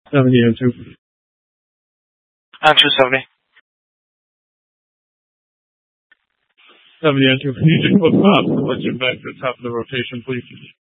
70 and 2. On 270. 70 and 2. Can you just look up and let's get back to the top of the rotation, please?